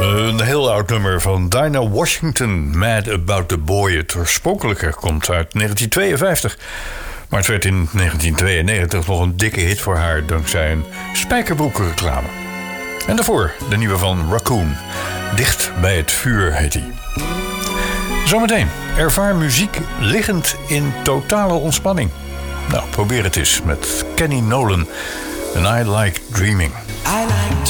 Een heel oud nummer van Dinah Washington, Mad About the Boy. Het oorspronkelijke komt uit 1952. Maar het werd in 1992 nog een dikke hit voor haar dankzij een spijkerbroekenreclame. En daarvoor de nieuwe van Raccoon. Dicht bij het vuur heet hij. Zometeen, ervaar muziek liggend in totale ontspanning. Nou, probeer het eens met Kenny Nolan en I Like Dreaming. I like